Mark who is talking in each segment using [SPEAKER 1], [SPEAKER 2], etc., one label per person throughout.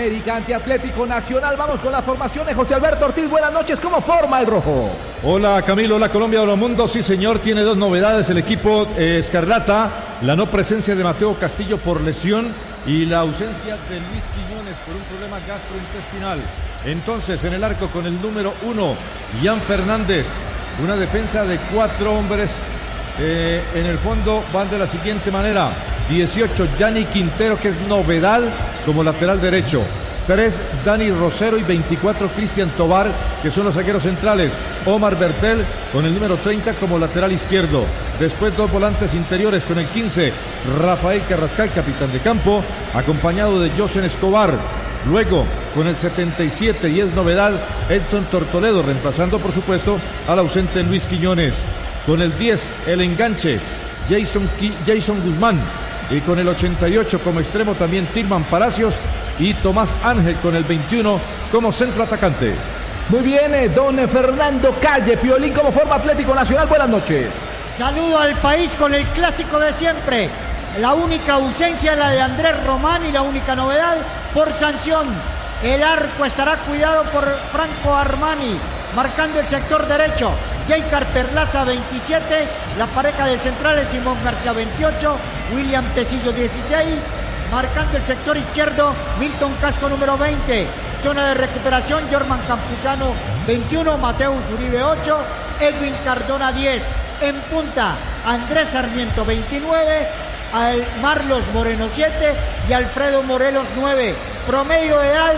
[SPEAKER 1] América ante Atlético Nacional. Vamos con las formaciones. José Alberto Ortiz, buenas noches. ¿Cómo forma el rojo?
[SPEAKER 2] Hola Camilo, hola Colombia, hola mundo. Sí señor, tiene dos novedades el equipo escarlata. La no presencia de Mateo Castillo por lesión y la ausencia de Luis Quiñones por un problema gastrointestinal. Entonces en el arco con el número 1, Ian Fernández. Una defensa de 4 hombres. En el fondo van de la siguiente manera: 18, Gianni Quintero, que es novedad como lateral derecho; 3, Dani Rosero; y 24, Cristian Tobar, que son los zagueros centrales. Omar Bertel con el número 30 como lateral izquierdo. Después 2 volantes interiores con el 15, Rafael Carrascal, capitán de campo, acompañado de Josen Escobar. Luego con el 77, y es novedad, Edson Tortoledo, reemplazando por supuesto al ausente Luis Quiñones. Con el 10, el enganche, Jason Guzmán. Y con el 88 como extremo también Tilman Palacios y Tomás Ángel con el 21 como centro atacante.
[SPEAKER 1] Muy bien, don Fernando Calle. Piolín, ¿cómo forma Atlético Nacional? Buenas noches.
[SPEAKER 3] Saludo al país con el clásico de siempre. La única ausencia es la de Andrés Román y la única novedad por sanción. El arco estará cuidado por Franco Armani, marcando el sector derecho. Jaycar Perlaza 27, la pareja de centrales Simón García 28, William Tecillo 16, marcando el sector izquierdo Milton Casco número 20, zona de recuperación Jorman Campuzano 21, Mateus Uribe 8, Edwin Cardona 10, en punta Andrés Sarmiento 29, Marlos Moreno 7 y Alfredo Morelos 9, promedio de edad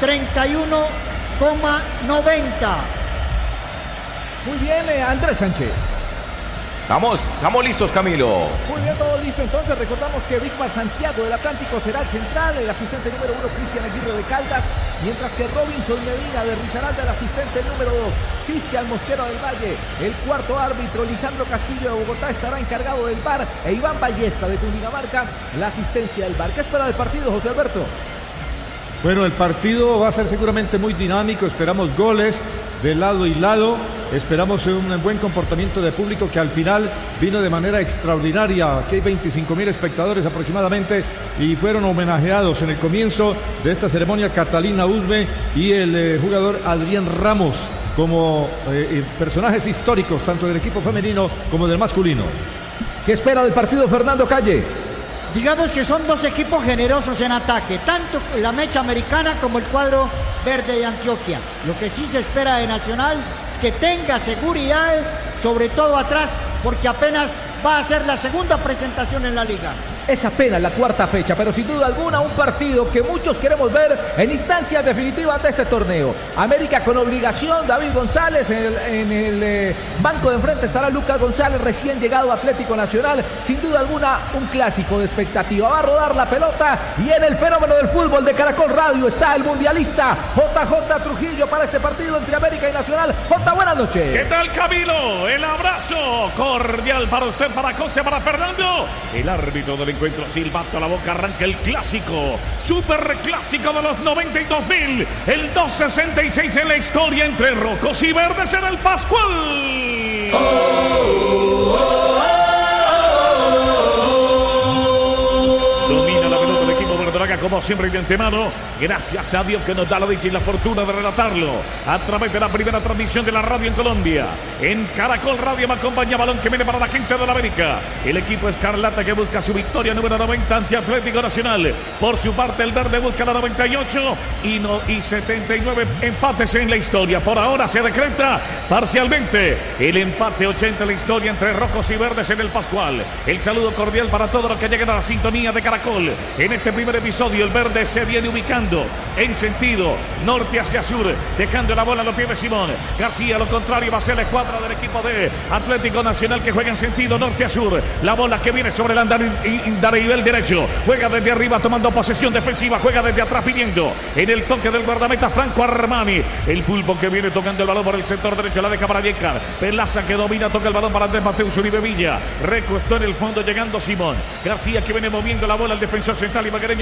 [SPEAKER 3] 31,90.
[SPEAKER 1] Muy bien, Andrés Sánchez.
[SPEAKER 4] Estamos listos, Camilo.
[SPEAKER 1] Muy bien, todo listo. Entonces recordamos que Bismar Santiago del Atlántico será el central, el asistente número 1 Cristian Aguirre de Caldas, mientras que Robinson Medina de Risaralda, el asistente número 2 Cristian Mosquera del Valle, el cuarto árbitro Lisandro Castillo de Bogotá estará encargado del VAR, e Iván Ballesta de Cundinamarca la asistencia del VAR. ¿Qué espera del partido, José Alberto?
[SPEAKER 2] Bueno, el partido va a ser seguramente muy dinámico, esperamos goles de lado y lado, esperamos un buen comportamiento de público que al final vino de manera extraordinaria. Aquí hay 25.000 espectadores aproximadamente y fueron homenajeados en el comienzo de esta ceremonia Catalina Uzbe y el jugador Adrián Ramos como personajes históricos tanto del equipo femenino como del masculino.
[SPEAKER 1] ¿Qué espera del partido, Fernando Calle?
[SPEAKER 3] Digamos que son dos equipos generosos en ataque, tanto la mecha americana como el cuadro verde de Antioquia. Lo que sí se espera de Nacional es que tenga seguridad, sobre todo atrás, porque apenas va a ser la segunda presentación en la liga.
[SPEAKER 1] Es apenas la cuarta fecha, pero sin duda alguna un partido que muchos queremos ver en instancias definitivas de este torneo. América con obligación, David González, en el banco de enfrente estará Lucas González, recién llegado a Atlético Nacional. Sin duda alguna un clásico de expectativa. Va a rodar la pelota y en el fenómeno del fútbol de Caracol Radio está el mundialista JJ Trujillo para este partido entre América y Nacional. J, buenas noches.
[SPEAKER 5] ¿Qué tal, Camilo? El abrazo cordial para usted, para José, para Fernando. El árbitro del encuentro, silbato a la boca, arranca el clásico, super clásico de los 92.000, el 266 en la historia entre rojos y verdes en el Pascual. Domina la pelota el equipo verdolaga como siempre de antemano. Gracias a Dios que nos da la dicha y la fortuna de relatarlo a través de la primera transmisión de la radio en Colombia. En Caracol Radio me acompaña balón que viene para la gente de la América. El equipo escarlata que busca su victoria número 90 ante Atlético Nacional. Por su parte el verde busca la 98 y 79 empates en la historia. Por ahora se decreta parcialmente el empate 80 en la historia entre rojos y verdes en el Pascual. El saludo cordial para todos los que lleguen a la sintonía de Caracol. En este primer episodio el verde se viene ubicando en sentido norte hacia sur, dejando la bola a los pies de Simón García. Lo contrario va a ser la escuadra del equipo de Atlético Nacional que juega en sentido norte a sur. La bola que viene sobre el andarivel derecho, juega desde arriba tomando posesión defensiva, juega desde atrás pidiendo en el toque del guardameta Franco Armani. El pulpo que viene tocando el balón por el sector derecho, la deja para Jaycar Perlaza que domina, toca el balón para Andrés Mateus Uribe Villa, recuestó en el fondo llegando Simón García que viene moviendo la bola al defensor central ibaguereño, toca para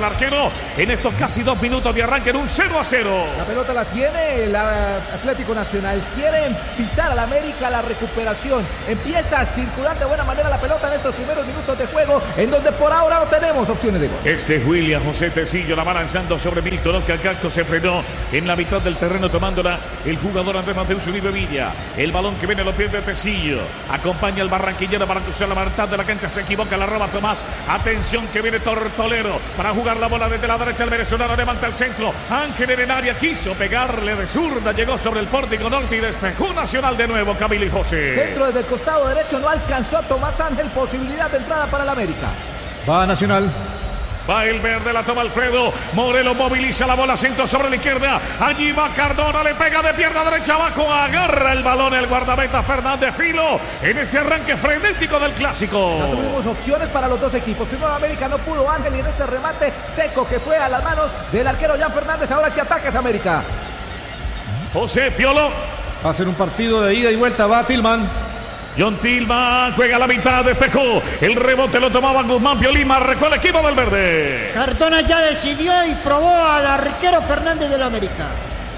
[SPEAKER 5] arquero en estos casi 2 minutos de arranque en un 0-0.
[SPEAKER 1] La pelota la tiene el Atlético Nacional. Quiere invitar al América a la recuperación. Empieza a circular de buena manera la pelota en estos primeros minutos de juego, en donde por ahora no tenemos opciones de gol.
[SPEAKER 5] Este es William José Tecillo, la va lanzando sobre Milton Oscar Castro, se frenó en la mitad del terreno tomándola el jugador Andrés Mateus Uribe Villa. El balón que viene a los pies de Tecillo, acompaña al barranquillero para cruzar la mitad de la cancha, se equivoca, la roba Tomás. Atención que viene Tortolero para jugar la bola desde la derecha, el venezolano levanta el centro, Ángel en el área, quiso pegarle de zurda, llegó sobre el pórtico norte y despejó Nacional de nuevo, Camilo y José.
[SPEAKER 1] Centro desde el costado derecho, no alcanzó Tomás Ángel, posibilidad de entrada para el América.
[SPEAKER 2] Va Nacional.
[SPEAKER 5] Va el verde, la toma Alfredo Morelos, moviliza la bola, centro sobre la izquierda, allí va Cardona, le pega de pierna derecha abajo, agarra el balón el guardameta Fernández Filo en este arranque frenético del clásico.
[SPEAKER 1] No tuvimos opciones para los dos equipos. Primero América, no pudo Ángel, y en este remate seco que fue a las manos del arquero Jan Fernández, ahora que ataca es América.
[SPEAKER 5] José Piolo.
[SPEAKER 2] Va a ser un partido de ida y vuelta, va Tillman.
[SPEAKER 5] John Tillman juega a la mitad, despejó. El rebote lo tomaba Guzmán, Piolín marcó el equipo del verde.
[SPEAKER 3] Cardona ya decidió y probó al arquero Fernández del América.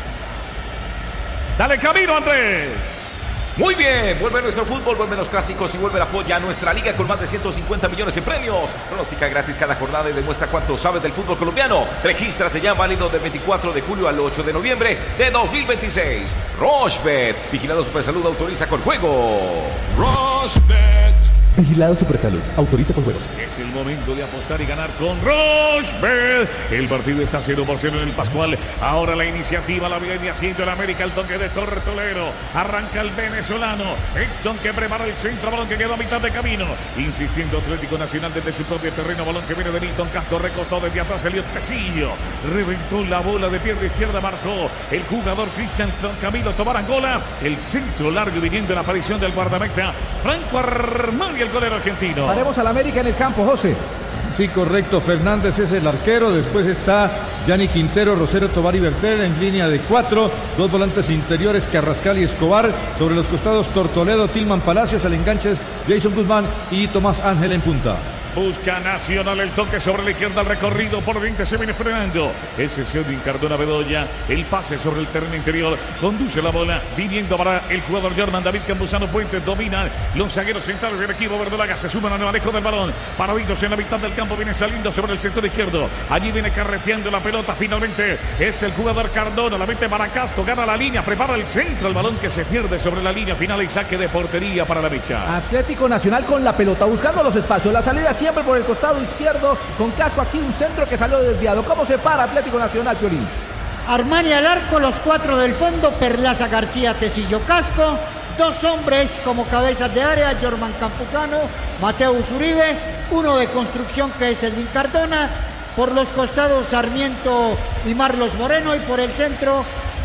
[SPEAKER 5] Dale camino, Andrés.
[SPEAKER 4] Muy bien, vuelve nuestro fútbol, vuelven los clásicos y vuelve el apoyo a nuestra liga con más de 150 millones en premios. Pronostica gratis cada jornada y demuestra cuánto sabes del fútbol colombiano. Regístrate ya, válido del 24 de julio al 8 de noviembre de 2026. Rochebet, vigilado Supersalud, autoriza con juego.
[SPEAKER 6] Rochebet.
[SPEAKER 7] Vigilado Supersalud, autoriza con juegos.
[SPEAKER 5] Es el momento de apostar y ganar con Rochebet. El partido está 0-0 en el Pascual. Ahora la iniciativa la viene haciendo el América, el toque de Tortolero. Arranca el venezolano. Edson que prepara el centro, balón que quedó a mitad de camino. Insistiendo Atlético Nacional desde su propio terreno. Balón que viene de Milton Castro, recortó desde atrás, salió Tecillo. Reventó la bola de pierna izquierda, marcó el jugador Cristian Camilo Tobar Angola. El centro largo viniendo la aparición del guardameta Franco Armani, el golero argentino.
[SPEAKER 1] Paremos al América en el campo, José.
[SPEAKER 2] Sí, correcto. Fernández es el arquero. Después está Gianni Quintero, Rosero, Tobar y Bertel en línea de 4. Dos volantes interiores, Carrascal y Escobar. Sobre los costados, Tortoledo, Tillman, Palacios. Al enganche es Jason Guzmán y Tomás Ángel en punta.
[SPEAKER 5] Busca Nacional el toque sobre la izquierda, el recorrido por 20 se viene frenando. Ese es Edwin Cardona Bedoya. El pase sobre el terreno interior. Conduce la bola. Viniendo para el jugador Germán David Campuzano Puentes. Dominan los zagueros centrales del equipo verdolaga. Se suman al manejo del balón. Paraditos en la mitad del campo. Viene saliendo sobre el sector izquierdo. Allí viene carreteando la pelota. Finalmente es el jugador Cardona. La mete para Casco. Gana la línea. Prepara el centro. El balón que se pierde sobre la línea final y saque de portería para la mecha.
[SPEAKER 1] Atlético Nacional con la pelota. Buscando los espacios. La salida siempre por el costado izquierdo, con Casco aquí, un centro que salió desviado. ¿Cómo se para Atlético Nacional, Piolín?
[SPEAKER 3] Armani al arco, los 4 del fondo, Perlaza, García, Tecillo, Casco. 2 hombres como cabezas de área, Germán Campuzano, Mateus Uribe. 1 de construcción que es Edwin Cardona. Por los costados Sarmiento y Marlos Moreno, y por el centro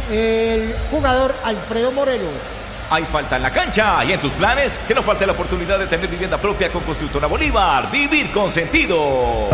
[SPEAKER 3] el jugador Alfredo Morelos.
[SPEAKER 4] Hay falta en la cancha y en tus planes, que no falte la oportunidad de tener vivienda propia con Constructora Bolívar. Vivir con sentido.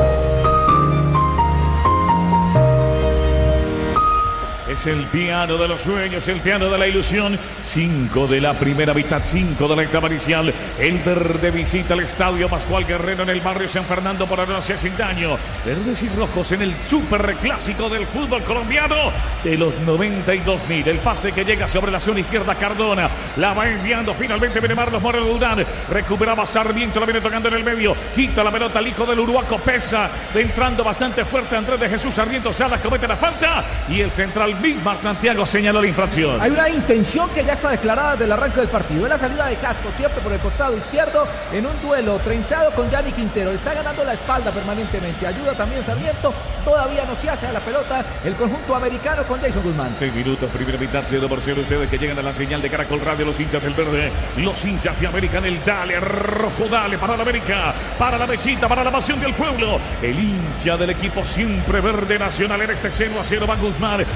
[SPEAKER 5] Es el piano de los sueños, el piano de la ilusión. 5 de la primera mitad, 5 de la etapa inicial. El verde visita el estadio Pascual Guerrero en el barrio San Fernando por Arosia sin daño. Verdes y rojos en el super clásico del fútbol colombiano de los 92.000. El pase que llega sobre la zona izquierda, Cardona. La va enviando, finalmente viene Marlos Moreno Durán. Recuperaba Sarmiento, la viene tocando en el medio. Quita la pelota el hijo del Uruguaco, pesa. Entrando bastante fuerte Andrés de Jesús Sarmiento Salas, comete la falta. Y el central Bismar Santiago señaló la infracción.
[SPEAKER 1] Hay una intención que ya está declarada del arranque del partido. Es la salida de Casco, siempre por el costado izquierdo, en un duelo trenzado con Gianni Quintero. Está ganando la espalda permanentemente. Ayuda también Sarmiento. Todavía no se hace a la pelota el conjunto americano con Jason Guzmán.
[SPEAKER 5] 6 minutos, primera mitad, 0-0. Ustedes que llegan a la señal de Caracol Radio, los hinchas del verde, los hinchas de América en el dale, rojo, dale, para la América, para la mechita, para la pasión del pueblo. El hincha del equipo siempre verde Nacional en este 0-0 va Guzmán. La toca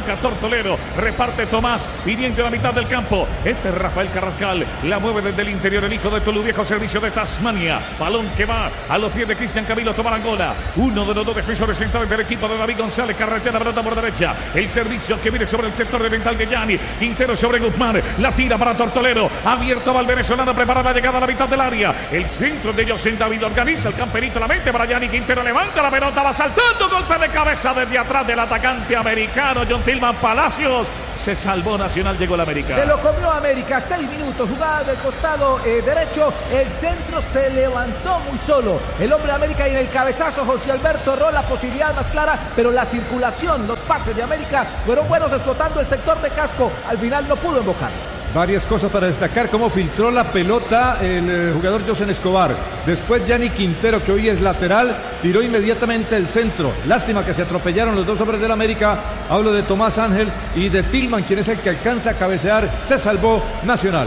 [SPEAKER 5] toca Tortolero, reparte Tomás, pidiendo la mitad del campo. Este es Rafael Carrascal, la mueve desde el interior el hijo de Tolu, viejo servicio de Tasmania. Balón que va a los pies de Cristian Camilo Tomarangola, uno de los dos defensores centrales del equipo de David González. Carretera, pelota por derecha, el servicio que viene sobre el sector de Vental de Yani, Quintero sobre Guzmán, la tira para Tortolero, abierto va el venezolano, prepara la llegada a la mitad del área, el centro de José David organiza el camperito, la mente para Yani, Quintero levanta la pelota, va saltando, golpe de cabeza desde atrás del atacante americano John Tillman Palacios. Se salvó Nacional, llegó el América.
[SPEAKER 1] Se lo comió América, 6 minutos, jugada del costado derecho, el centro se levantó muy solo. El hombre de América y en el cabezazo José Alberto erró la posibilidad más clara, pero la circulación, los pases de América fueron buenos explotando el sector de Casco. Al final no pudo invocar.
[SPEAKER 2] Varias cosas para destacar, cómo filtró la pelota el jugador José Escobar. Después Yani Quintero, que hoy es lateral, tiró inmediatamente el centro. Lástima que se atropellaron los dos hombres del América. Hablo de Tomás Ángel y de Tillman, quien es el que alcanza a cabecear. Se salvó Nacional.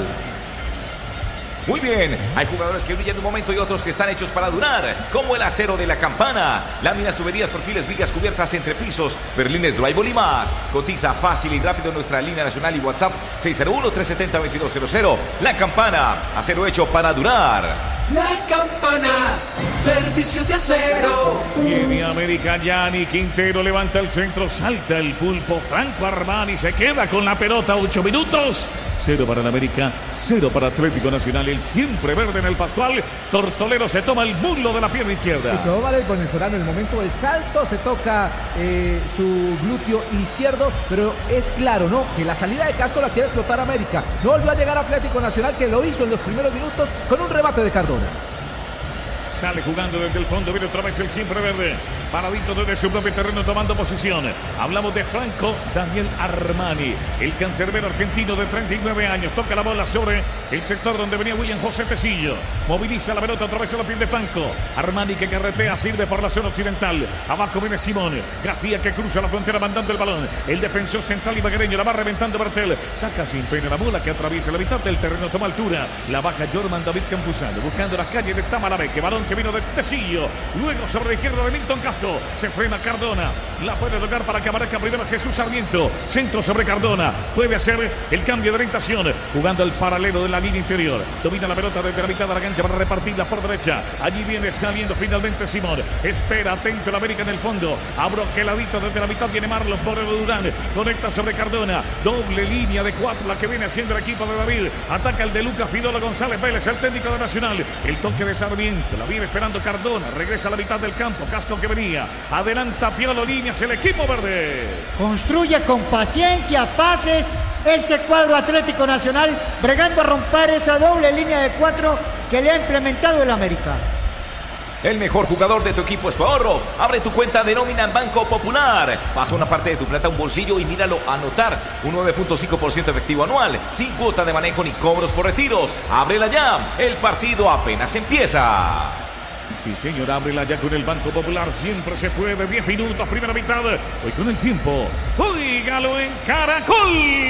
[SPEAKER 4] Muy bien, hay jugadores que brillan en un momento y otros que están hechos para durar, como el acero de la Campana. Láminas, tuberías, perfiles, vigas, cubiertas, entrepisos, berlines, drywall y más. Cotiza fácil y rápido en nuestra línea nacional y WhatsApp 601-370-2200. La Campana, acero hecho para durar.
[SPEAKER 6] La Campana, servicio de acero.
[SPEAKER 5] Viene América, Yani Quintero levanta el centro, salta el pulpo, Franco Armani se queda con la pelota, 8 minutos. 0 para el América, 0 para Atlético Nacional, el siempre verde en el Pascual. Tortolero se toma el muslo de la pierna izquierda.
[SPEAKER 1] Sí, quedó mal el venezolano en el momento del salto, se toca su glúteo izquierdo, pero es claro, ¿no? Que la salida de Casco la quiere explotar América. No volvió a llegar Atlético Nacional, que lo hizo en los primeros minutos con un remate de Cardona.
[SPEAKER 5] Sale jugando desde el fondo, viene otra vez el siempre verde, paradito desde su propio terreno tomando posición. Hablamos de Franco Daniel Armani, el cancerbero argentino de 39 años. Toca la bola sobre el sector donde venía William José Tecillo. Moviliza la pelota otra vez a la piel de Franco. Armani que carretea, sirve por la zona occidental. Abajo viene Simón. García que cruza la frontera mandando el balón. El defensor central ibaguereño la va reventando Bertel. Saca sin pena la bola que atraviesa la mitad del terreno, toma altura. La baja Jorman David Campuzano buscando las calles de Tamarabeque. Balón que vino de Tecillo, luego sobre la izquierda de Milton Casco, se frena Cardona, la puede lograr para que aparezca primero Jesús Sarmiento, centro sobre Cardona, puede hacer el cambio de orientación, jugando al paralelo de la línea interior, domina la pelota desde la mitad de la cancha para repartirla por derecha, allí viene saliendo finalmente Simón, espera atento el América en el fondo, abroqueladito desde la mitad viene Marlon Borrero Durán, conecta sobre Cardona, doble línea de 4 la que viene haciendo el equipo de David, ataca el de Lucas Fidolo González Vélez, el técnico de Nacional, el toque de Sarmiento, la viene esperando Cardona, regresa a la mitad del campo, Casco que venía, adelanta Piolo Líneas, el equipo verde.
[SPEAKER 3] Construye con paciencia, pases, este cuadro Atlético Nacional, bregando a romper esa doble línea de 4 que le ha implementado el América.
[SPEAKER 4] El mejor jugador de tu equipo es tu ahorro. Abre tu cuenta de nómina en Banco Popular. Pasa una parte de tu plata a un bolsillo y míralo anotar. Un 9.5% efectivo anual, sin cuota de manejo ni cobros por retiros. Ábrela ya. El partido apenas empieza.
[SPEAKER 5] Sí, señor, ábrela ya con el Banco Popular. Siempre se puede. 10 minutos, primera mitad. Hoy con el tiempo. Óigalo en Caracol.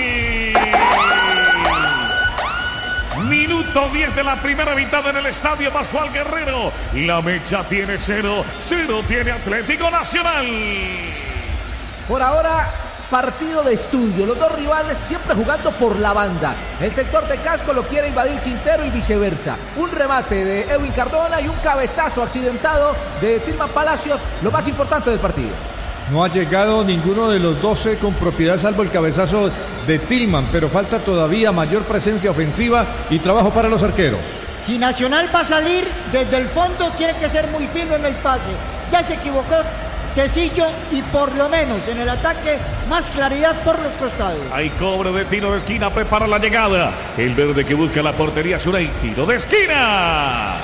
[SPEAKER 5] Minuto 10 de la primera mitad en el estadio Pascual Guerrero. La mecha tiene 0. 0 tiene Atlético Nacional.
[SPEAKER 1] Por ahora, partido de estudio. Los dos rivales siempre jugando por la banda. El sector de Casco lo quiere invadir Quintero y viceversa. Un remate de Edwin Cardona y un cabezazo accidentado de Tillman Palacios. Lo más importante del partido.
[SPEAKER 2] No ha llegado ninguno de los 12 con propiedad, salvo el cabezazo de Tillman, pero falta todavía mayor presencia ofensiva y trabajo para los arqueros.
[SPEAKER 3] Si Nacional va a salir desde el fondo, tiene que ser muy fino en el pase. Ya se equivocó Tecillo y por lo menos en el ataque más claridad por los costados.
[SPEAKER 5] Hay cobro de tiro de esquina, prepara la llegada. El verde que busca la portería Surey, tiro de esquina.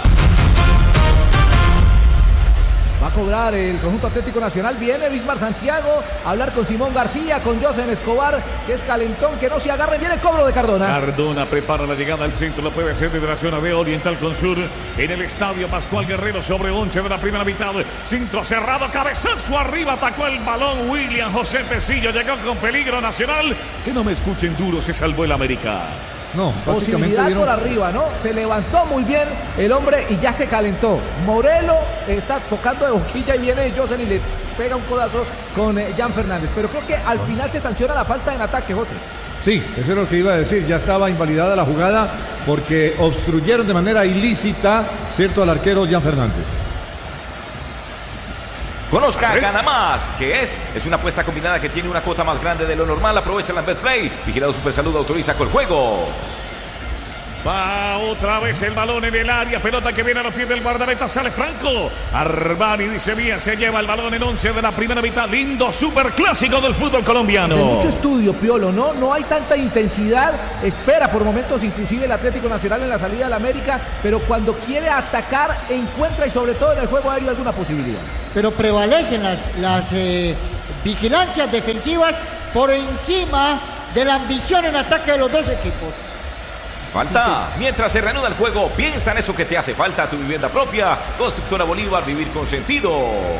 [SPEAKER 1] Va a cobrar el conjunto Atlético Nacional. Viene Bismar Santiago a hablar con Simón García, con José Escobar, que es calentón, que no se agarre. Viene el cobro de Cardona.
[SPEAKER 5] Cardona prepara la llegada al centro. Lo puede hacer desde la zona de Oriental con Sur. En el estadio Pascual Guerrero sobre 11 de la primera mitad. Centro cerrado, cabezazo arriba. Atacó el balón William José Tecillo. Llegó con peligro Nacional. Que no me escuchen duro, se salvó el América.
[SPEAKER 2] No,
[SPEAKER 1] posibilidad por arriba, ¿no? Se levantó muy bien el hombre y ya se calentó. Morelo está tocando de boquilla y viene Josen y le pega un codazo con Jan Fernández. Pero creo que al final se sanciona la falta en ataque, José.
[SPEAKER 2] Sí, eso es lo que iba a decir. Ya estaba invalidada la jugada porque obstruyeron de manera ilícita, ¿cierto?, al arquero Jan Fernández.
[SPEAKER 4] Conozca Gana Más, que es una apuesta combinada que tiene una cuota más grande de lo normal. Aprovecha la BetPlay. Vigilado Supersalud, autoriza con juegos.
[SPEAKER 5] Va otra vez el balón en el área, pelota que viene a los pies del guardameta, sale Franco. Armani dice bien, se lleva el balón en 11 de la primera mitad. Lindo superclásico del fútbol colombiano.
[SPEAKER 1] De mucho estudio, Piolo, ¿no? No hay tanta intensidad. Espera por momentos inclusive el Atlético Nacional en la salida del América, pero cuando quiere atacar, encuentra y sobre todo en el juego aéreo alguna posibilidad.
[SPEAKER 3] Pero prevalecen las vigilancias defensivas por encima de la ambición en ataque de los dos equipos.
[SPEAKER 4] Falta. Mientras se reanuda el juego, piensa en eso que te hace falta a tu vivienda propia. Constructora Bolívar, vivir con sentido.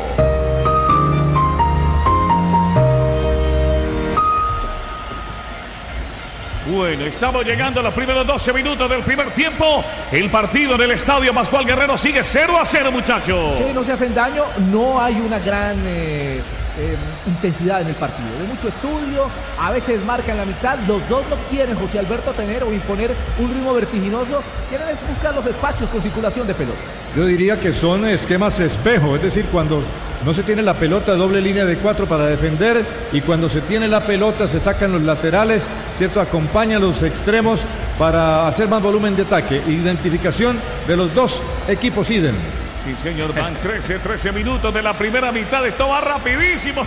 [SPEAKER 5] Bueno, estamos llegando a los primeros 12 minutos del primer tiempo. El partido en el Estadio Pascual Guerrero sigue 0-0, muchachos.
[SPEAKER 1] Sí, no se hacen daño. No hay una gran intensidad en el partido. De mucho estudio, a veces marcan la mitad. Los dos no quieren, José Alberto, tener o imponer un ritmo vertiginoso. Quieren es buscar los espacios con circulación de pelota.
[SPEAKER 2] Yo diría que son esquemas espejo, es decir, cuando no se tiene la pelota, doble línea de 4 para defender, y cuando se tiene la pelota se sacan los laterales, ¿cierto? Acompañan los extremos para hacer más volumen de ataque. Identificación de los dos equipos idem.
[SPEAKER 5] Sí, señor, van 13 minutos de la primera mitad. Esto va rapidísimo.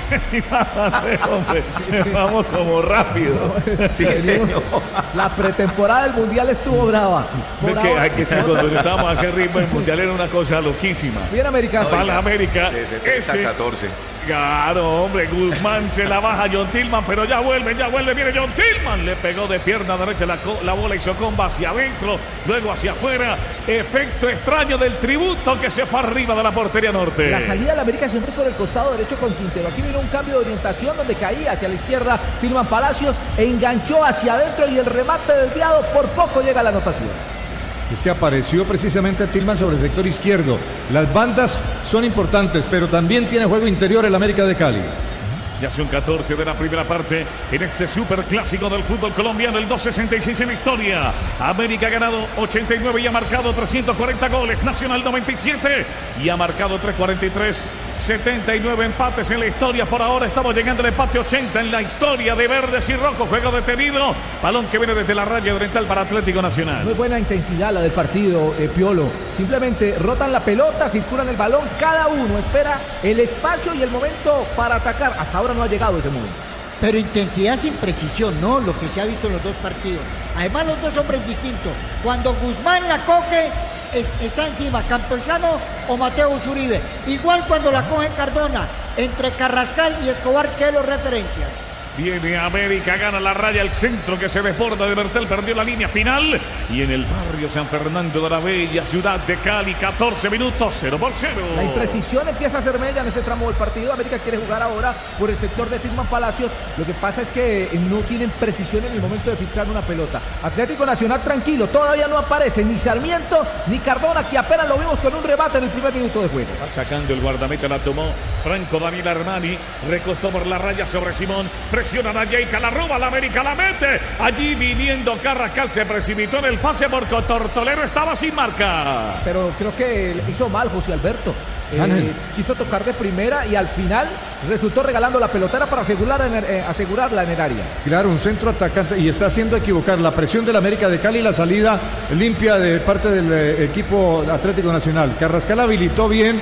[SPEAKER 5] Hombre, vamos como rápido.
[SPEAKER 4] Sí, señor.
[SPEAKER 1] La pretemporada del Mundial estuvo brava.
[SPEAKER 5] Cuando estábamos a ese ritmo, el Mundial era una cosa loquísima.
[SPEAKER 1] Bien americano.
[SPEAKER 5] Para la América.
[SPEAKER 4] De 70 a 14.
[SPEAKER 5] Claro, hombre, Guzmán se la baja a John Tillman, pero ya vuelve, viene John Tillman, le pegó de pierna derecha, la bola hizo comba hacia adentro, luego hacia afuera, efecto extraño del tributo que se fue arriba de la portería norte.
[SPEAKER 1] La salida de la América siempre por el costado derecho con Quintero, aquí vino un cambio de orientación donde caía hacia la izquierda Tillman Palacios, enganchó hacia adentro y el remate desviado, por poco llega a la anotación.
[SPEAKER 2] Es que apareció precisamente Tillman sobre el sector izquierdo. Las bandas son importantes, pero también tiene juego interior el América de Cali.
[SPEAKER 5] Ya son 14 de la primera parte en este superclásico del fútbol colombiano, el 266 en la historia. América ha ganado 89 y ha marcado 340 goles. Nacional 97 y ha marcado 343. 79 empates en la historia. Por ahora estamos llegando al empate 80 en la historia de verdes y rojos. Juego detenido. Balón que viene desde la raya oriental para Atlético Nacional.
[SPEAKER 1] Muy buena intensidad la del partido, Piolo. Simplemente rotan la pelota, circulan el balón. Cada uno espera el espacio y el momento para atacar. Hasta ahora no ha llegado ese momento.
[SPEAKER 3] Pero intensidad sin precisión, ¿no? Lo que se ha visto en los dos partidos. Además, los dos hombres distintos. Cuando Guzmán la coge, está encima Campuzano o Mateo Uribe. Igual cuando la coge Cardona, entre Carrascal y Escobar, que lo referencia.
[SPEAKER 5] Viene América, gana la raya, el centro que se desborda de Bertel, perdió la línea final. Y en el barrio San Fernando de la Bella, ciudad de Cali, 14 minutos, 0-0.
[SPEAKER 1] La imprecisión empieza a ser mella en ese tramo del partido. América quiere jugar ahora por el sector de Tillman Palacios. Lo que pasa es que no tienen precisión en el momento de filtrar una pelota. Atlético Nacional tranquilo, todavía no aparece ni Sarmiento ni Cardona, que apenas lo vimos con un rebate en el primer minuto de juego.
[SPEAKER 5] Va sacando el guardameta, la tomó Franco Daniel Armani, recostó por la raya sobre Simón. Presionan a Jaica, la roba, la América la mete. Allí viniendo Carrascal, se precipitó en el pase porque Tortolero estaba sin marca.
[SPEAKER 1] Pero creo que hizo mal José Alberto. Quiso tocar de primera y al final resultó regalando la pelotera para asegurarla en el área.
[SPEAKER 2] Claro, un centro atacante y está haciendo equivocar la presión del América de Cali y la salida limpia de parte del equipo Atlético Nacional. Carrascal habilitó bien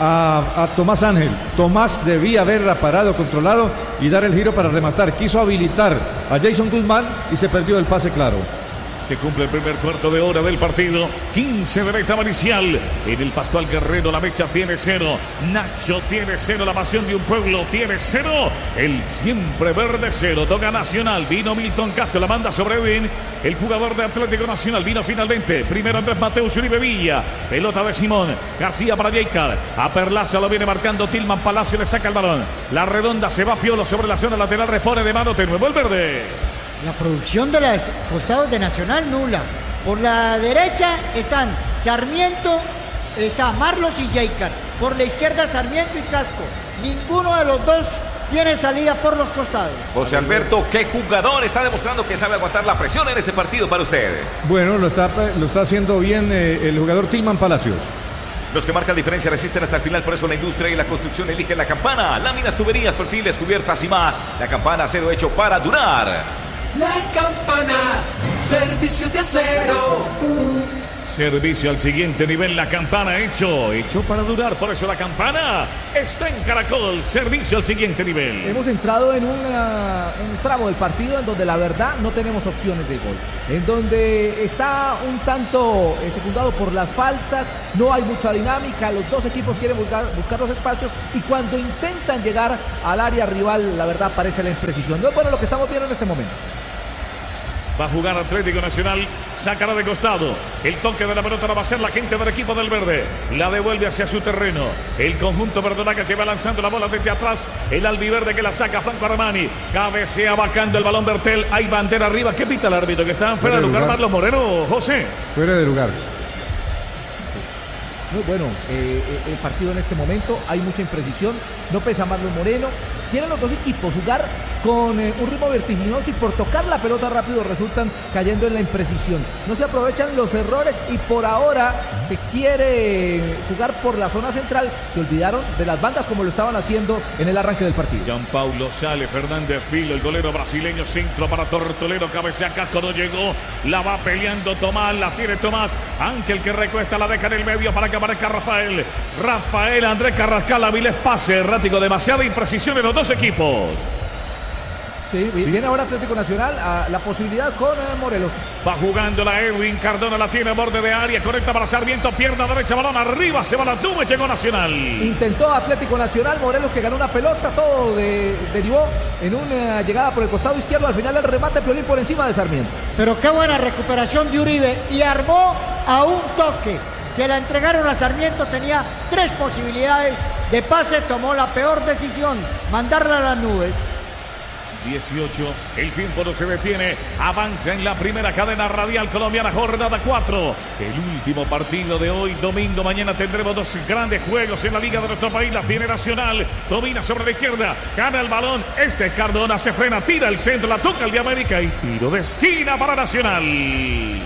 [SPEAKER 2] a Tomás Ángel. Tomás debía haberla parado, controlado y dar el giro para rematar. Quiso habilitar a Jason Guzmán y se perdió el pase claro.
[SPEAKER 5] Se cumple el primer cuarto de hora del partido. 15 de la etapa inicial. En el Pascual Guerrero la mecha tiene 0. Nacho tiene 0. La pasión de un pueblo tiene 0. El siempre verde 0. Toca Nacional. Vino Milton Casco. La manda sobre Edwin. El jugador de Atlético Nacional vino finalmente. Primero Andrés Mateus Uribe Villa. Pelota de Simón. García para Jaicar. A Perlaza lo viene marcando Tillman Palacio. Le saca el balón. La redonda se va Piolo sobre la zona lateral. Repone de mano. De nuevo el verde.
[SPEAKER 3] La producción de los costados de Nacional nula. Por la derecha están Sarmiento, está Marlos y Jeicar. Por la izquierda Sarmiento y Casco. Ninguno de los dos tiene salida por los costados.
[SPEAKER 4] José Alberto, ¿qué jugador está demostrando que sabe aguantar la presión en este partido para usted?
[SPEAKER 2] Bueno, lo está haciendo bien el jugador Tillman Palacios.
[SPEAKER 4] Los que marcan diferencia resisten hasta el final, por eso la industria y la construcción eligen La Campana. Láminas, tuberías, perfiles, cubiertas y más. La Campana, acero hecho para durar.
[SPEAKER 6] La Campana, servicio de acero.
[SPEAKER 5] Servicio al siguiente nivel, La Campana hecho para durar, por eso La Campana está en Caracol, servicio al siguiente nivel.
[SPEAKER 1] Hemos entrado en un tramo del partido en donde la verdad no tenemos opciones de gol, en donde está un tanto secundado por las faltas, no hay mucha dinámica, los dos equipos quieren buscar los espacios y cuando intentan llegar al área rival, la verdad parece la imprecisión. No es bueno lo que estamos viendo en este momento.
[SPEAKER 5] Va a jugar Atlético Nacional, sacará de costado. El toque de la pelota lo va a hacer la gente del equipo del verde. La devuelve hacia su terreno. El conjunto verdolaga que va lanzando la bola desde atrás. El albiverde que la saca Franco Armani. Cabecea bacando el balón Bertel. Hay bandera arriba. ¿Qué pita el árbitro? Que está fuera de lugar Marlos Moreno, José.
[SPEAKER 2] Fuera de lugar.
[SPEAKER 1] Muy bueno el partido en este momento, hay mucha imprecisión, no pesa Marlos Moreno. Quieren los dos equipos jugar con un ritmo vertiginoso y por tocar la pelota rápido resultan cayendo en la imprecisión. No se aprovechan los errores y por ahora se quiere jugar por la zona central. Se olvidaron de las bandas como lo estaban haciendo en el arranque del partido.
[SPEAKER 5] Gianpaulo sale, Fernández Filo, el golero brasileño, centro para Tortolero, cabecea Casco, no llegó, la va peleando Tomás, la tiene Tomás, Ángel que recuesta, la deja en el medio para que aparezca Rafael, Andrés Carrascal, Avilés, pase errático, demasiada imprecisión en los dos equipos.
[SPEAKER 1] Sí, viene ahora Atlético Nacional a la posibilidad con Morelos.
[SPEAKER 5] Va jugando la Edwin Cardona, la tiene a borde de área, conecta para Sarmiento, pierna derecha, balón arriba, se va la tuba y llegó Nacional.
[SPEAKER 1] Intentó Atlético Nacional, Morelos que ganó una pelota, todo derivó en una llegada por el costado izquierdo, al final el remate Piolín por encima de Sarmiento.
[SPEAKER 3] Pero qué buena recuperación de Uribe y armó a un toque. Se la entregaron a Sarmiento, tenía 3 posibilidades de pase, tomó la peor decisión, mandarla a las nubes.
[SPEAKER 5] 18, el tiempo no se detiene, avanza en la primera cadena radial colombiana, jornada 4, el último partido de hoy, domingo. Mañana tendremos 2 grandes juegos en la liga de nuestro país. La tiene Nacional, domina sobre la izquierda, gana el balón, Cardona, se frena, tira el centro, la toca el de América y tiro de esquina para Nacional.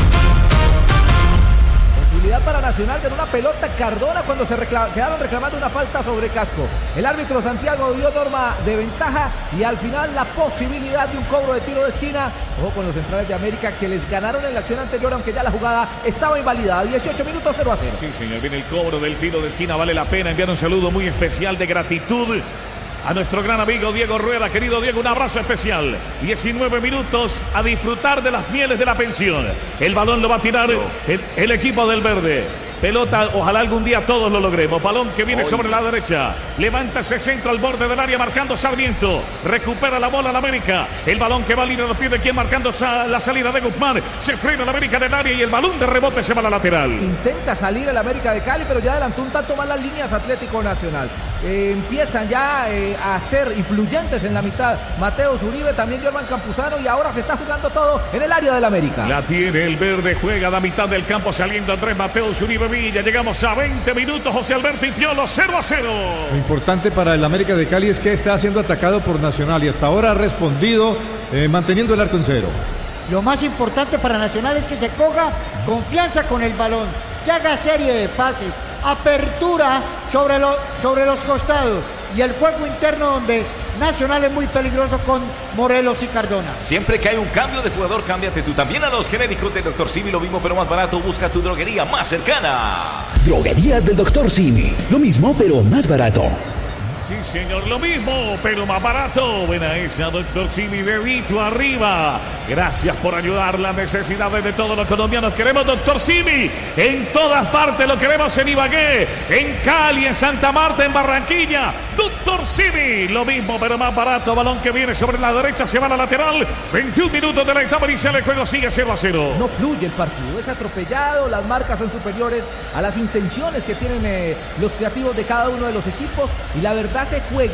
[SPEAKER 1] Para Nacional de una pelota Cardona cuando se quedaron reclamando una falta sobre Casco. El árbitro Santiago dio norma de ventaja y al final la posibilidad de un cobro de tiro de esquina. Ojo con los centrales de América que les ganaron en la acción anterior, aunque ya la jugada estaba invalidada. 18 minutos, 0-0.
[SPEAKER 5] Sí, señor, viene el cobro del tiro de esquina. Vale la pena enviar un saludo muy especial de gratitud a nuestro gran amigo Diego Rueda. Querido Diego, un abrazo especial. 19 minutos a disfrutar de las mieles de la pensión. El balón lo va a tirar el equipo del verde. Pelota, ojalá algún día todos lo logremos. Balón que viene sobre la derecha. Levanta ese centro al borde del área marcando Sarmiento. Recupera la bola la América. El balón que va a ir a los pies de quien marcando la salida de Guzmán. Se frena la América del área y el balón de rebote se va a la lateral.
[SPEAKER 1] Intenta salir el América de Cali, pero ya adelantó un tanto más las líneas Atlético Nacional. Empiezan ya a ser influyentes en la mitad. Mateo Uribe, también Germán Campuzano y ahora se está jugando todo en el área del América.
[SPEAKER 5] La tiene el verde, juega a la mitad del campo saliendo Andrés Mateo Uribe. Ya llegamos a 20 minutos, José Alberto y Piolo, 0-0.
[SPEAKER 2] Lo importante para el América de Cali es que está siendo atacado por Nacional y hasta ahora ha respondido manteniendo el arco en cero.
[SPEAKER 3] Lo más importante para Nacional es que se coja confianza con el balón, que haga serie de pases, apertura sobre los costados y el juego interno donde Nacional es muy peligroso con Morelos y Cardona.
[SPEAKER 4] Siempre que hay un cambio de jugador, cámbiate tú también a los genéricos de Dr. Simi. Lo mismo pero más barato. Busca tu droguería más cercana.
[SPEAKER 8] Droguerías del Dr. Simi. Lo mismo pero más barato.
[SPEAKER 5] Sí, señor, lo mismo, pero más barato. Buena esa, Dr. Simi, dedito arriba. Gracias por ayudar las necesidades de todos los colombianos. Queremos Dr. Simi en todas partes. Lo queremos en Ibagué, en Cali, en Santa Marta, en Barranquilla. Dr. Simi, lo mismo, pero más barato. Balón que viene sobre la derecha, se va a la lateral. 21 minutos de la etapa inicial. El juego sigue 0-0.
[SPEAKER 1] No fluye el partido, es atropellado. Las marcas son superiores a las intenciones que tienen los creativos de cada uno de los equipos. Y la verdad se juega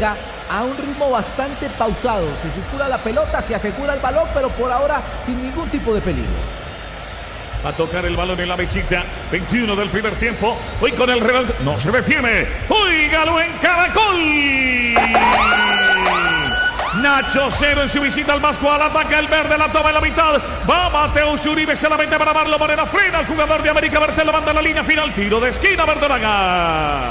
[SPEAKER 1] a un ritmo bastante pausado. Se circula la pelota, se asegura el balón, pero por ahora sin ningún tipo de peligro.
[SPEAKER 5] A tocar el balón en la mechita. 21 del primer tiempo. Hoy con el reloj. No se detiene. Óigalo en Caracol. Nacho Cero en su visita al Pascual. Ataca el verde. La toma en la mitad. Va Mateus Uribe. Se la mete para Marlon Moreno. Frena al jugador de América. Bertel lo manda a la línea final. Tiro de esquina. Verdolaga.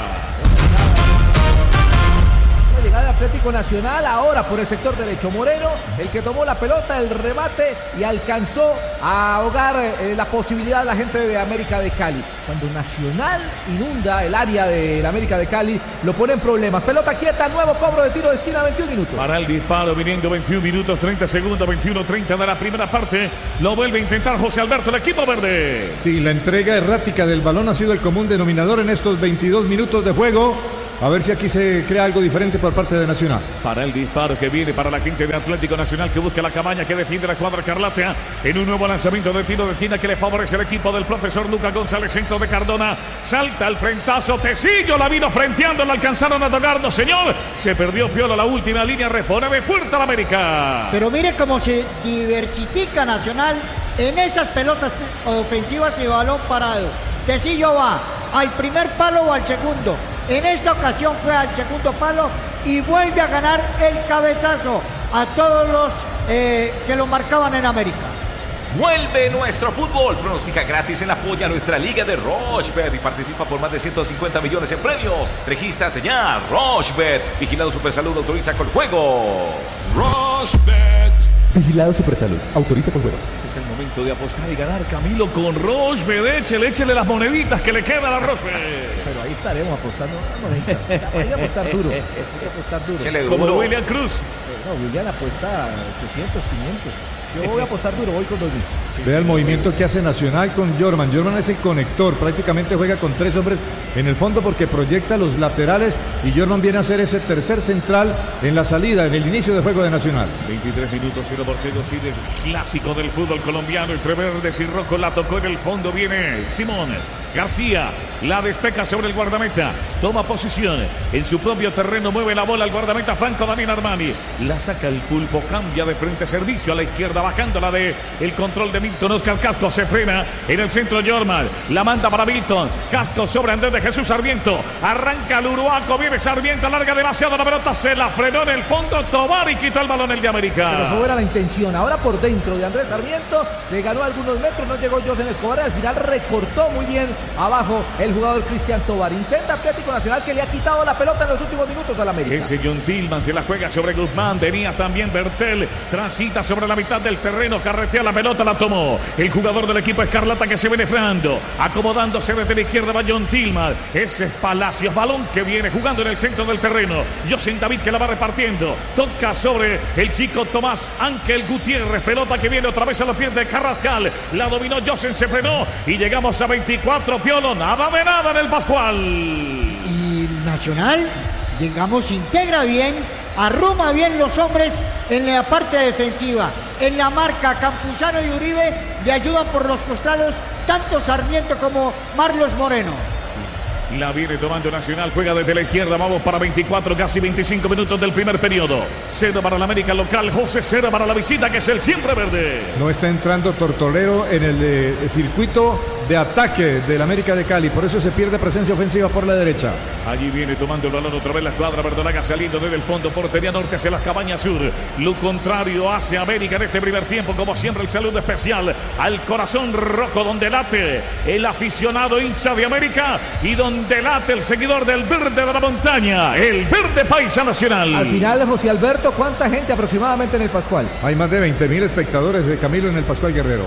[SPEAKER 1] Llegada de Atlético Nacional ahora por el sector derecho. Moreno, el que tomó la pelota, el remate y alcanzó a ahogar la posibilidad de la gente de América de Cali. Cuando Nacional inunda el área de la América de Cali, lo pone en problemas. Pelota quieta, nuevo cobro de tiro de esquina, 21 minutos.
[SPEAKER 5] Para el disparo, viniendo 21 minutos, 30 segundos, 21-30 de la primera parte. Lo vuelve a intentar José Alberto, el equipo verde.
[SPEAKER 2] Sí, la entrega errática del balón ha sido el común denominador en estos 22 minutos de juego. A ver si aquí se crea algo diferente por parte de Nacional.
[SPEAKER 5] Para el disparo que viene para la gente de Atlético Nacional, que busca la cabaña, que defiende la cuadra Carlata en un nuevo lanzamiento de tiro de esquina que le favorece al equipo del profesor Lucas González, centro de Cardona. Salta el frentazo, Tecillo la vino frenteando, la alcanzaron a tocar, no señor. Se perdió Piolo la última línea, repone de puerta a la América.
[SPEAKER 3] Pero mire cómo se diversifica Nacional en esas pelotas ofensivas y balón parado. Tecillo va al primer palo o al segundo. En esta ocasión fue al segundo palo y vuelve a ganar el cabezazo a todos los que lo marcaban en América.
[SPEAKER 4] Vuelve nuestro fútbol. Pronostica gratis en la polla a nuestra liga de Rochebet y participa por más de 150 millones en premios. Regístrate ya, Rochebet. Vigilado Supersalud, autoriza con juegos.
[SPEAKER 6] Rochebet.
[SPEAKER 7] Vigilado Supersalud. Autoriza con juegos.
[SPEAKER 5] Es el momento de apostar y ganar, Camilo, con Rochebet. Échele las moneditas que le quedan a Rochebet.
[SPEAKER 1] Pero ahí estaremos apostando moneditas. Hay que apostar duro. Hay que apostar duro.
[SPEAKER 4] Se le
[SPEAKER 5] Como
[SPEAKER 4] duró.
[SPEAKER 5] William Cruz.
[SPEAKER 1] No, William apuesta 800, 500. Yo voy a apostar duro, voy con 2000.
[SPEAKER 2] Vea el movimiento que hace Nacional con Jorman. Jorman es el conector, prácticamente juega con 3 hombres en el fondo porque proyecta los laterales y Jorman viene a ser ese tercer central en la salida, en el inicio de juego de Nacional.
[SPEAKER 5] 23 minutos, 0-0, sigue el clásico del fútbol colombiano. Entre verdes y rojo la tocó en el fondo, viene Simón García, la despeja sobre el guardameta, toma posición en su propio terreno, mueve la bola al guardameta Franco Daniel Armani, la saca el pulpo, cambia de frente, servicio a la izquierda, bajándola de el control de Milton. Oscar Casco se frena en el centro. Jorman la manda para Milton. Casco sobre Andrés de Jesús Sarmiento. Arranca el Uruaco. Viene Sarmiento. Larga demasiado la pelota. Se la frenó en el fondo. Tobar y quitó el balón el de América.
[SPEAKER 1] Pero fue buena la intención. Ahora por dentro de Andrés Sarmiento. Le ganó algunos metros. No llegó José Escobar. Al final recortó muy bien abajo el jugador Cristian Tobar. Intenta Atlético Nacional, que le ha quitado la pelota en los últimos minutos al América.
[SPEAKER 5] Ese John Tillman se la juega sobre Guzmán. Venía también Bertel. Transita sobre la mitad del terreno. Carretea la pelota. La tomó el jugador del equipo Escarlata, que se viene frenando, acomodándose desde la izquierda va John Tillman. Ese es Palacios, balón que viene jugando en el centro del terreno. Josen David, que la va repartiendo, toca sobre el chico Tomás Ángel Gutiérrez, pelota que viene otra vez a los pies de Carrascal, la dominó Josen, se frenó y llegamos a 24. Piolo, nada de nada en el Pascual.
[SPEAKER 3] Y Nacional, digamos, integra bien, arruma bien los hombres en la parte defensiva. En la marca, Campuzano y Uribe le ayudan por los costados tanto Sarmiento como Marlos Moreno.
[SPEAKER 5] La viene tomando Nacional, juega desde la izquierda, vamos para 24, casi 25 minutos del primer periodo. 0 para la América local, José, 0 para la visita, que es el siempre verde.
[SPEAKER 2] No está entrando Tortolero en el circuito de ataque del América de Cali, por eso se pierde presencia ofensiva por la derecha.
[SPEAKER 5] Allí viene tomando el balón otra vez la escuadra verdolaga, saliendo desde el fondo, portería norte hacia las cabañas sur. Lo contrario hace América en este primer tiempo, como siempre el saludo especial al corazón rojo, donde late el aficionado hincha de América y donde late el seguidor del verde de la montaña, el verde paisa nacional.
[SPEAKER 1] Al final, José Alberto, ¿cuánta gente aproximadamente en el Pascual?
[SPEAKER 2] Hay más de 20.000 espectadores de Camilo en el Pascual Guerrero.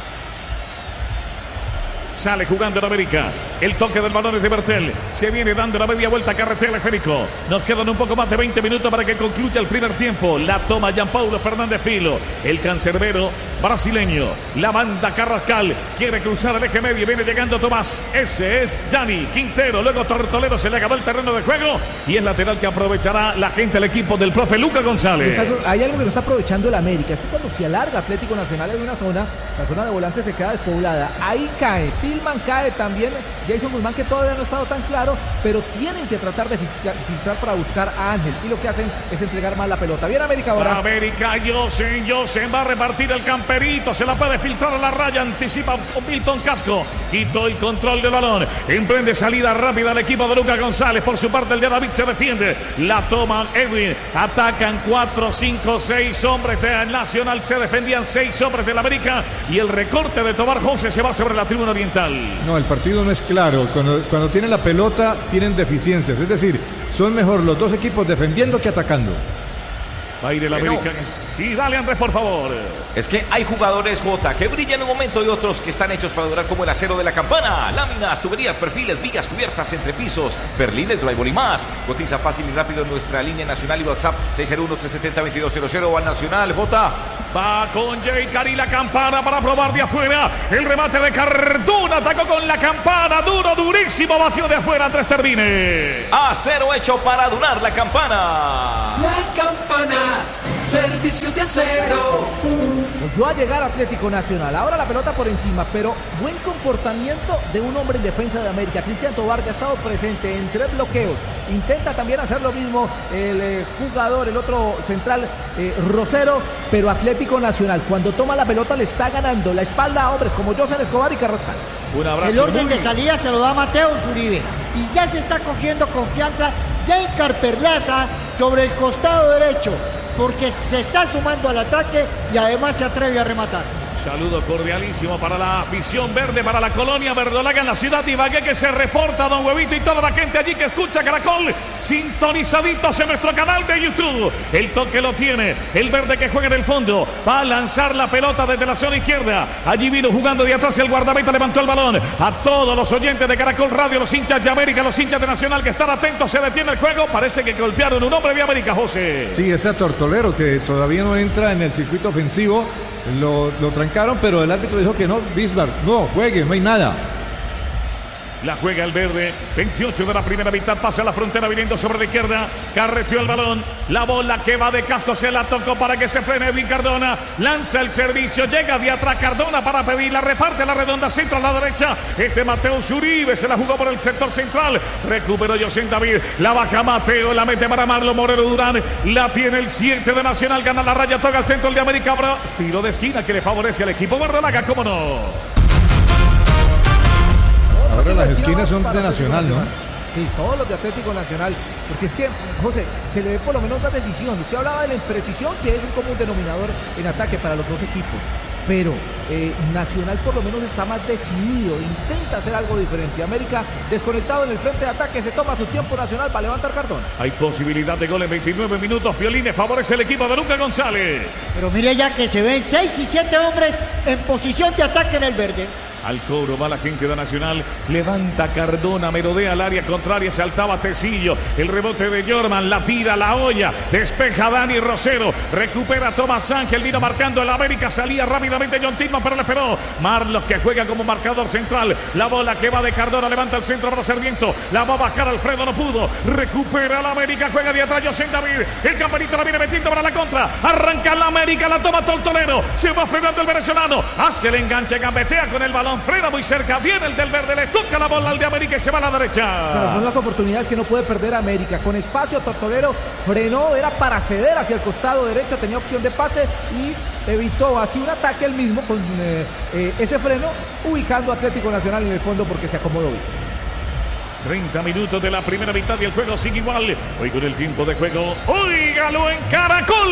[SPEAKER 5] Sale jugando en América. El toque del balón es de Bertel. Se viene dando la media vuelta carretera esférico. Nos quedan un poco más de 20 minutos para que concluya el primer tiempo. La toma Gianpaulo Fernández Filo. El cancerbero brasileño. La manda Carrascal. Quiere cruzar el eje medio. Viene llegando Tomás. Ese es Gianni Quintero. Luego Tortolero. Se le acabó el terreno de juego. Y es lateral que aprovechará la gente, el equipo del profe Lucas González.
[SPEAKER 1] Hay algo que no está aprovechando el América. Es que cuando se alarga Atlético Nacional en una zona, la zona de volantes se queda despoblada. Ahí cae. Tillman cae también Jason Guzmán, que todavía no ha estado tan claro, pero tienen que tratar de filtrar para buscar a Ángel, y lo que hacen es entregar más la pelota. Bien América ahora.
[SPEAKER 5] América, Josen va a repartir el camperito, se la puede filtrar a la raya, anticipa Milton Casco, quitó el control del balón, emprende salida rápida al equipo de Lucas González, por su parte el de David se defiende, la toma Edwin, atacan 4, 5, 6 hombres del Nacional, se defendían 6 hombres del América, y el recorte de Tobar José se va sobre la tribuna oriental.
[SPEAKER 2] No, el partido no es claro, cuando tienen la pelota tienen deficiencias, es decir, son mejor los dos equipos defendiendo que atacando.
[SPEAKER 5] Va a ir el América. Sí, dale Andrés, por favor.
[SPEAKER 4] Es que hay jugadores, Jota, que brillan en un momento y otros que están hechos para durar, como el acero de la campana. Láminas, tuberías, perfiles, vigas, cubiertas, entrepisos, perlines, drywall y más. Cotiza fácil y rápido en nuestra línea nacional y WhatsApp 601-370-2200 o al nacional, Jota.
[SPEAKER 5] Va con Jay Cari la campana para probar de afuera. El remate de Cardona, atacó con la campana, duro, durísimo, batió de afuera Andrés Termine.
[SPEAKER 4] Acero hecho para durar la campana.
[SPEAKER 9] La campana, servicio de acero.
[SPEAKER 1] Volvió a llegar Atlético Nacional, ahora la pelota por encima, pero buen comportamiento de un hombre en defensa de América. Cristian Tobar, que ha estado presente en 3 bloqueos, intenta también hacer lo mismo el jugador, el otro central, Rosero, pero Atlético Nacional cuando toma la pelota le está ganando la espalda a hombres como Josan Escobar y Carrascal.
[SPEAKER 5] Un abrazo.
[SPEAKER 3] El orden de salida se lo da Mateo Zuribe y ya se está cogiendo confianza Jaycar Perlaza sobre el costado derecho, porque se está sumando al ataque y además se atreve a rematar.
[SPEAKER 5] Saludo cordialísimo para la afición verde, para la colonia verdolaga en la ciudad de Ibagué, que se reporta, don Huevito, y toda la gente allí que escucha Caracol, sintonizaditos en nuestro canal de YouTube. El toque lo tiene el verde, que juega en el fondo, va a lanzar la pelota desde la zona izquierda. Allí vino jugando de atrás el guardameta, levantó el balón. A todos los oyentes de Caracol Radio, los hinchas de América, los hinchas de Nacional, que están atentos, se detiene el juego. Parece que golpearon un hombre de América, José.
[SPEAKER 2] Sí, ese Tortolero, que todavía no entra en el circuito ofensivo. Lo trancaron, pero el árbitro dijo que no, Bismarck, no, juegue, no hay nada.
[SPEAKER 5] La juega el verde, 28 de la primera mitad, pasa a la frontera viniendo sobre la izquierda, carreteó el balón, la bola que va de Casco, se la tocó para que se frene Edwin Cardona, lanza el servicio, llega de atrás Cardona para pedirla, reparte la redonda, centro a la derecha, Mateo Zuribe se la jugó por el sector central, recuperó José David, la baja Mateo, la mete para Marlon Moreno Durán, la tiene el 7 de Nacional, gana la raya, toca el centro el de América, tiro de esquina que le favorece al equipo verdolaga, cómo no.
[SPEAKER 2] Ahora las esquinas son de Nacional, ¿no?
[SPEAKER 1] Sí, todos los de Atlético Nacional, porque es que, José, se le ve por lo menos la decisión. Usted hablaba de la imprecisión, que es un común denominador en ataque para los dos equipos, pero Nacional por lo menos está más decidido, intenta hacer algo diferente. América desconectado en el frente de ataque, se toma su tiempo Nacional para levantar cartón.
[SPEAKER 5] Hay posibilidad de gol en 29 minutos, Piolines favorece el equipo de Lucas González.
[SPEAKER 3] Pero mire ya que se ven 6 y 7 hombres en posición de ataque en el verde.
[SPEAKER 5] Al cobro va la gente de Nacional, levanta Cardona, merodea al área contraria, saltaba Tecillo, el rebote de Jorman, la tira, la olla, despeja Dani Rosero, recupera Tomás Ángel, vino marcando el América, salía rápidamente John Tillman, pero le esperó Marlos, que juega como marcador central, la bola que va de Cardona, levanta el centro para Sarmiento, la va a bajar Alfredo, no pudo, recupera la América, juega de atrás José David, el campanito la viene metiendo para la contra, arranca la América, la toma Tortolero, se va frenando el venezolano, hace el enganche, gambetea con el balón, frena muy cerca, viene el del verde, le toca la bola al de América y se va a la derecha.
[SPEAKER 1] Pero son las oportunidades que no puede perder América. Con espacio, Tortolero frenó, era para ceder hacia el costado derecho, tenía opción de pase y evitó así un ataque él mismo con ese freno, ubicando a Atlético Nacional en el fondo porque se acomodó bien.
[SPEAKER 5] 30 minutos de la primera mitad y el juego sigue igual. Hoy con el tiempo de juego, óigalo en Caracol.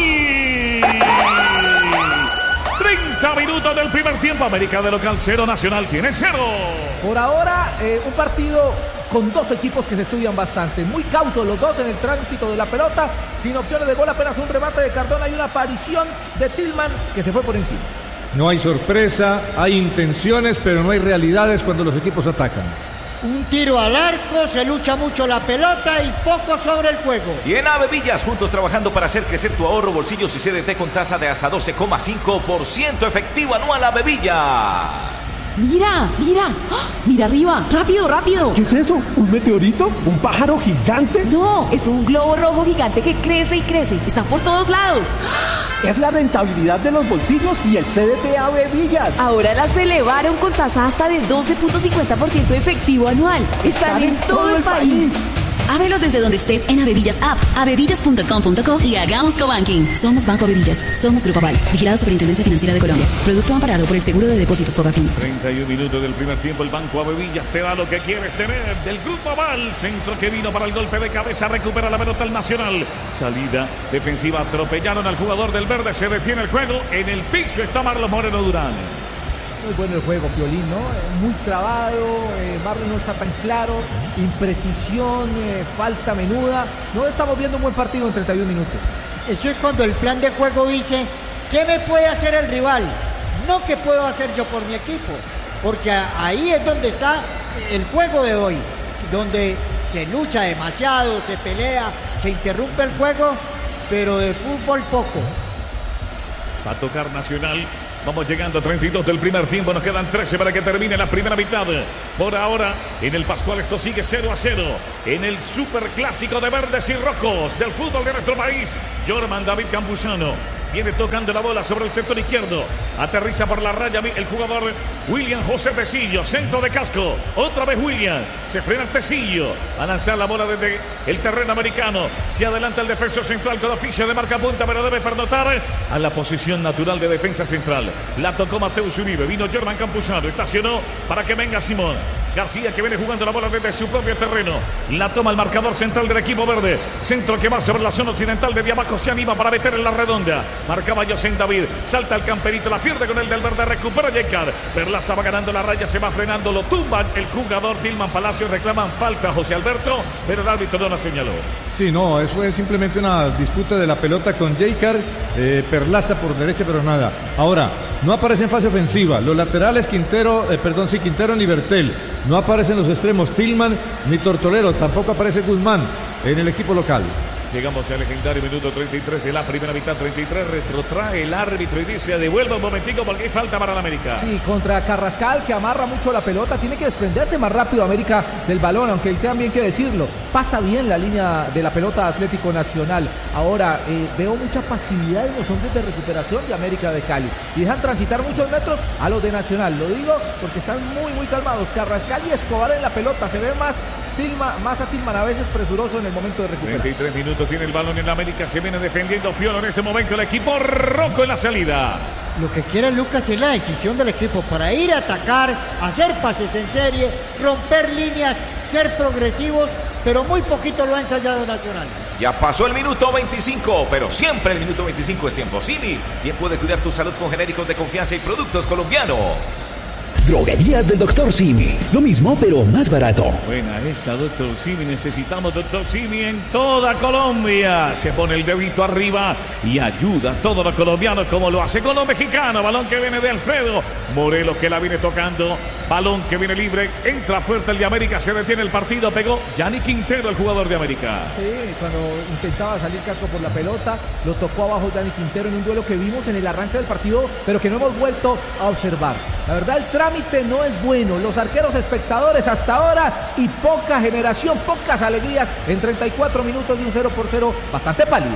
[SPEAKER 5] 30 minutos del primer tiempo, América de local 0, Nacional tiene 0.
[SPEAKER 1] Por ahora, un partido con dos equipos que se estudian bastante, muy cautos los dos en el tránsito de la pelota, sin opciones de gol, apenas un remate de Cardona y una aparición de Tillman que se fue por encima.
[SPEAKER 2] No hay sorpresa, hay intenciones, pero no hay realidades cuando los equipos atacan.
[SPEAKER 3] Un tiro al arco, se lucha mucho la pelota y poco sobre el juego.
[SPEAKER 4] Y en Ave Villas, juntos trabajando para hacer crecer tu ahorro, bolsillos y CDT con tasa de hasta 12,5% efectivo anual. Ave Villas.
[SPEAKER 10] Mira, mira. ¡Ah! Mira arriba. Rápido, rápido.
[SPEAKER 7] ¿Qué es eso? ¿Un meteorito? ¿Un pájaro gigante?
[SPEAKER 10] No, es un globo rojo gigante que crece y crece. Está por todos lados.
[SPEAKER 7] Es la rentabilidad de los bolsillos y el CDT AB Villas.
[SPEAKER 10] Ahora las elevaron con tasa hasta de 12.50% efectivo anual. Están en todo el país.
[SPEAKER 11] Ábrelos desde donde estés en Avevillas App, avevillas.com.co y hagamos cobanking. Somos Banco Avevillas, somos Grupo Aval, vigilado Superintendencia Financiera de Colombia. Producto amparado por el Seguro de Depósitos Fogafín.
[SPEAKER 5] 31 minutos del primer tiempo, el Banco Avevillas te da lo que quieres tener. Del Grupo Aval, centro que vino para el golpe de cabeza, recupera la pelota al Nacional. Salida defensiva, atropellaron al jugador del verde, se detiene el juego. En el piso está Marlon Moreno Durán.
[SPEAKER 1] Muy bueno el juego, Piolín, ¿no? Muy trabado, Marlon no está tan claro, imprecisión, falta menuda. No estamos viendo un buen partido en 31 minutos.
[SPEAKER 3] Eso es cuando el plan de juego dice, ¿qué me puede hacer el rival? No qué puedo hacer yo por mi equipo. Porque ahí es donde está el juego de hoy, donde se lucha demasiado, se pelea, se interrumpe el juego, pero de fútbol poco.
[SPEAKER 5] Va a tocar Nacional. Vamos llegando a 32 del primer tiempo. Nos quedan 13 para que termine la primera mitad. Por ahora, en el Pascual esto sigue 0-0. En el superclásico de verdes y rojos del fútbol de nuestro país, Jorman David Campuzano viene tocando la bola sobre el sector izquierdo. Aterriza por la raya el jugador William José Tecillo. Centro de casco. Otra vez William. Se frena Tecillo. A lanzar la bola desde el terreno americano. Se adelanta el defensor central con oficio de marca punta, pero debe pernotar a la posición natural de defensa central. La tocó Mateus Uribe. Vino Jorman Campuzano. Estacionó para que venga Simón García, que viene jugando la bola desde su propio terreno. La toma el marcador central del equipo verde. Centro que va sobre la zona occidental. De abajo se anima para meter en la redonda. Marcaba José David. Salta el camperito. La pierde con el del verde. Recupera Jekar. Perlaza va ganando la raya. Se va frenando. Lo tumban el jugador Tilman Palacios. Reclaman falta José Alberto, pero el árbitro no la señaló.
[SPEAKER 2] Sí, no, eso es simplemente una disputa de la pelota con Jekar. Perlaza por derecha, pero nada. Ahora, no aparece en fase ofensiva. Los laterales Quintero ni Bertel. No aparecen los extremos Tilman ni Tortolero. Tampoco aparece Guzmán en el equipo local.
[SPEAKER 5] Llegamos al legendario minuto 33 de la primera mitad. 33, retrotrae el árbitro y dice: devuelva un momentico porque hay falta para la América.
[SPEAKER 1] Sí, contra Carrascal, que amarra mucho la pelota. Tiene que desprenderse más rápido América del balón, aunque también hay que decirlo, pasa bien la línea de la pelota Atlético Nacional. Ahora, veo mucha pasividad en los hombres de recuperación de América de Cali. Y dejan transitar muchos metros a los de Nacional. Lo digo porque están muy calmados. Carrascal y Escobar en la pelota. Se ve más a Tilman a veces presuroso en el momento de recuperar.
[SPEAKER 5] 33 minutos tiene el balón en América. Se viene defendiendo Piolo en este momento el equipo rojo en la salida.
[SPEAKER 3] Lo que quiere Lucas es la decisión del equipo para ir a atacar, hacer pases en serie, romper líneas, ser progresivos, pero muy poquito lo ha ensayado Nacional.
[SPEAKER 4] Ya pasó el minuto 25, pero siempre el minuto 25 es tiempo. Simi, tiempo de cuidar tu salud con genéricos de confianza y productos colombianos.
[SPEAKER 8] Droguerías del Dr. Simi. Lo mismo, pero más barato.
[SPEAKER 5] Buena esa, Dr. Simi. Necesitamos Dr. Simi en toda Colombia. Se pone el dedito arriba y ayuda a todos los colombianos como lo hace con los mexicanos. Balón que viene de Alfredo Morelos, que la viene tocando. Balón que viene libre. Entra fuerte el de América. Se detiene el partido. Pegó Gianni Quintero, el jugador de América.
[SPEAKER 1] Sí, cuando intentaba salir casco por la pelota, lo tocó abajo Gianni Quintero en un duelo que vimos en el arranque del partido, pero que no hemos vuelto a observar. La verdad, el trámite no es bueno. Los arqueros espectadores hasta ahora y poca generación, pocas alegrías en 34 minutos de un 0-0 bastante pálido.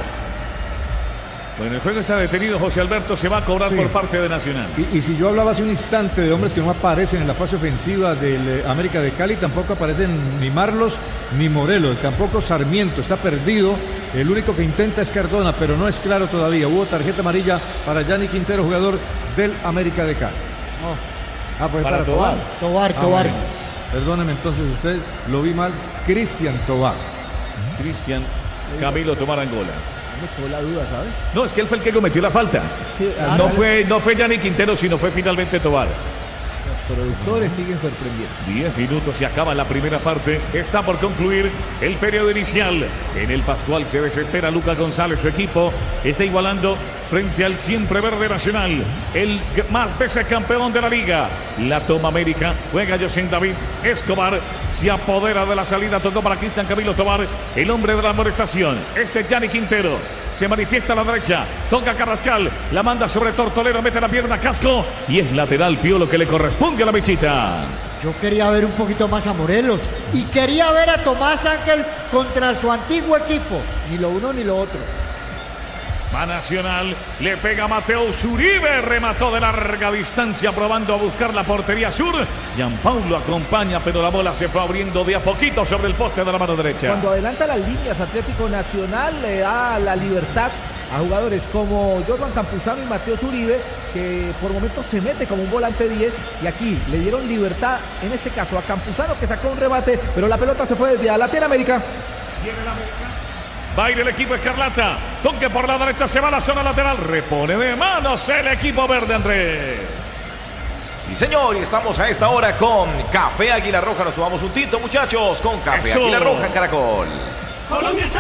[SPEAKER 5] Bueno, el juego está detenido. José Alberto se va a cobrar por parte de Nacional.
[SPEAKER 2] Y si yo hablaba hace un instante de hombres que no aparecen en la fase ofensiva del América de Cali, tampoco aparecen ni Marlos ni Morelos, tampoco Sarmiento, está perdido. El único que intenta es Cardona, pero no es claro todavía. Hubo tarjeta amarilla para Gianni Quintero, jugador del América de Cali. Pues para Tobar.
[SPEAKER 3] Tobar.
[SPEAKER 2] Perdóneme, entonces usted lo vi mal. Cristian Tobar.
[SPEAKER 5] Cristian Camilo Tobar Angola.
[SPEAKER 1] Me quedó la duda, ¿sabes?
[SPEAKER 5] No, es que él fue el que cometió la falta. Sí, no fue Gianni Quintero, sino fue finalmente Tobar.
[SPEAKER 1] Los productores siguen sorprendiendo.
[SPEAKER 5] 10 minutos se acaba la primera parte. Está por concluir el periodo inicial. En el Pascual se desespera Lucas González. Su equipo está igualando frente al siempre verde Nacional, el más veces campeón de la liga. La toma América, juega José David Escobar, se apodera de la salida, tocó para Cristian Camilo Tobar, el hombre de la amonestación. Gianni Quintero se manifiesta a la derecha, toca Carrascal, la manda sobre Tortolero, mete la pierna Casco y es lateral Piolo que le corresponde a la Mechita.
[SPEAKER 3] Yo quería ver un poquito más a Morelos y quería ver a Tomás Ángel contra su antiguo equipo, ni lo uno ni lo otro.
[SPEAKER 5] Va Nacional, le pega Mateo Uribe, remató de larga distancia probando a buscar la portería sur. Gianpaulo acompaña, pero la bola se fue abriendo de a poquito sobre el poste de la mano derecha.
[SPEAKER 1] Cuando adelanta las líneas, Atlético Nacional le da la libertad a jugadores como Jordan Campuzano y Mateo Uribe, que por momentos se mete como un volante 10, y aquí le dieron libertad, en este caso a Campuzano, que sacó un remate, pero la pelota se fue desviada. Lateral América.
[SPEAKER 5] Viene la América. Va a ir el equipo Escarlata. Toque por la derecha, se va a la zona lateral. Repone de manos el equipo verde, Andrés.
[SPEAKER 4] Sí, señor, y estamos a esta hora con Café Águila Roja. Nos tomamos un tinto, muchachos, con Café Águila Roja en Caracol.
[SPEAKER 9] Colombia está